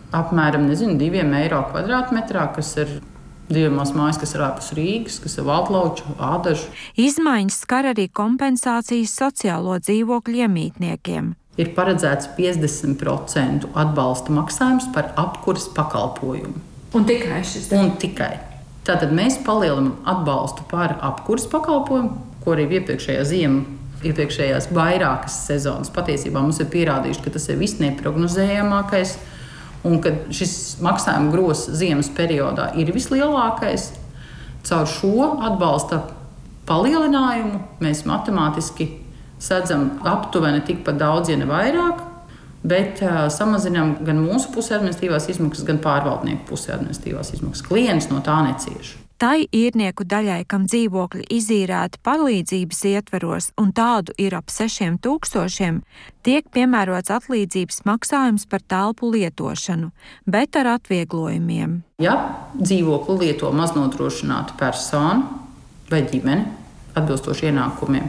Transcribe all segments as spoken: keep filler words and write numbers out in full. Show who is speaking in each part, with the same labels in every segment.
Speaker 1: apmēram, nezinu, diviem eiro kvadrātmetrā, kas ir divas mājas, kas ir ārpus Rīgas, kas ir Valdlauču, Ādažu.
Speaker 2: Izmaiņas skar arī kompensācijas sociālo dzīvokļu iemītniekiem.
Speaker 1: Ir paredzēts piecdesmit procenti atbalsta maksājums par apkures pakalpojumu.
Speaker 2: Un tikai šis?
Speaker 1: Un tikai. Tātad mēs palielinām atbalstu par apkures pakalpojumu, ko arī iepriekšējā ziema, iepriekšējās vairākas sezonas patiesībā mums ir pierādījuši, ka tas ir viss neprognozējamākais un ka šis maksājuma gros ziemas periodā ir vislielākais. Caur šo atbalsta palielinājumu mēs matemātiski sadzam aptuveni tikpat daudz, ja ne vairāk, bet uh, samazinām gan mūsu pusē administratīvās izmaksas, gan pārvaldnieku pusē administratīvās izmaksas. Klients no tā necieš.
Speaker 2: Tai īrnieku daļai, kam dzīvokļi izīrēti palīdzības ietveros, un tādu ir ap sešiem tūkstošiem, tiek piemērots atlīdzības maksājums par telpu lietošanu, bet ar atvieglojumiem.
Speaker 1: Ja dzīvokli lieto maznodrošināta persona vai ģimene atbilstoši ienākumiem,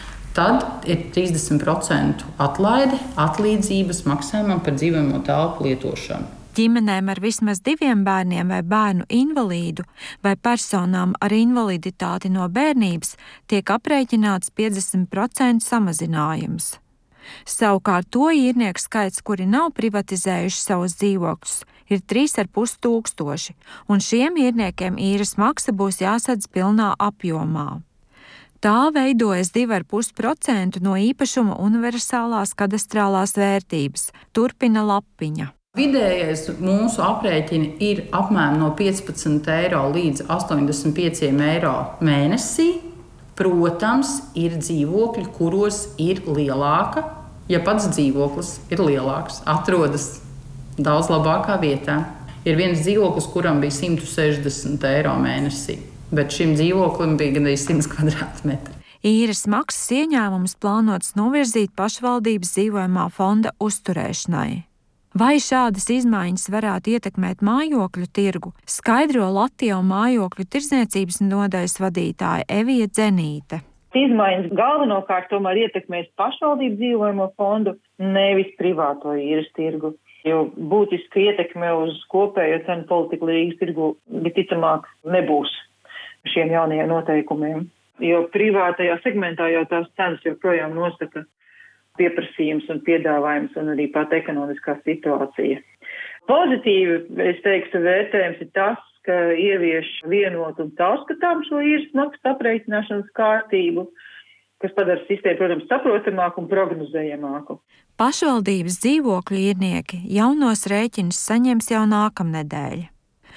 Speaker 1: tad ir trīsdesmit procenti atlaide atlīdzības maksājumam par dzīvojamo telpu lietošanu.
Speaker 2: Ģimenēm ar vismaz diviem bērniem vai bērnu invalīdu vai personām ar invaliditāti no bērnības tiek aprēķināts piecdesmit procentu samazinājums. Savukārt to īrnieku skaits, kuri nav privatizējuši savus dzīvokļus, ir trīs ar pus tūkstoši, un šiem īrniekiem īres maksa būs jāsadz pilnā apjomā. Tā veidojas divi ar pus procenti no īpašuma universālās kadastrālās vērtības, turpina Lapiņa.
Speaker 1: Vidējais mūsu aprēķini ir apmēram no piecpadsmit eiro līdz astoņdesmit pieciem eiro mēnesī. Protams, ir dzīvokļi, kuros ir lielāka, ja pats dzīvoklis ir lielāks, atrodas daudz labākā vietā. Ir viens dzīvoklis, kuram bija simt sešdesmit eiro mēnesī, bet šim dzīvoklim bija gandrīz simt kvadrātmetri.
Speaker 2: Īres maksas ieņēmums plānots novirzīt pašvaldības dzīvojamā fonda uzturēšanai. Vai šādas izmaiņas varētu ietekmēt mājokļu tirgu, skaidro Latija un mājokļu tirdzniecības nodaļas vadītāja Evija Dzenīte.
Speaker 3: Izmaiņas galvenokārt tomēr ietekmēs pašvaldību dzīvojamo fondu, nevis privāto īres tirgu, jo būtiski ietekme uz kopējo cenu politiku Rīgas tirgu visticamāk nebūs šiem jaunajiem noteikumiem, jo privātajā segmentā jau tās cenas joprojām nosaka pieprasījums un piedāvājums un arī pat ekonomiskā situācija. Pozitīvi, es teiktu, vērtējums ir tas, ka ievieš vienotu un caurskatām šo īres maksas aprēķināšanas kārtību, kas padara sistēmu, protams, saprotamāku un prognozējamāku.
Speaker 2: Pašvaldības dzīvokļu īrnieki jaunos rēķinus saņems jau nākamnedēļ.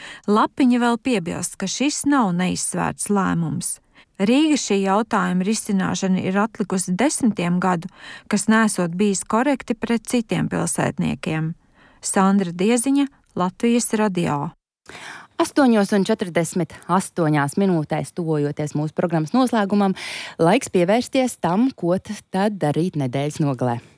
Speaker 2: Lapiņa vēl piebilst, ka šis nav neizsvērts lēmums. Rīga šī jautājuma risināšana ir atlikusi desmitiem gadu, kas nesot bijis korekti pret citiem pilsētniekiem. Sandra Dieziņa, Latvijas radio.
Speaker 4: astoņos un četrdesmit astoņās minūtēs tuvojoties mūsu programmas noslēgumam, laiks pievērsties tam, ko tad darīt nedēļas nogalē.